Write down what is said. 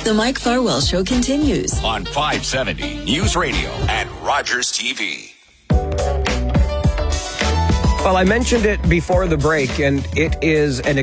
The Mike Farwell Show continues on 570 News Radio and Rogers TV. Well, I mentioned it before the break, and it is an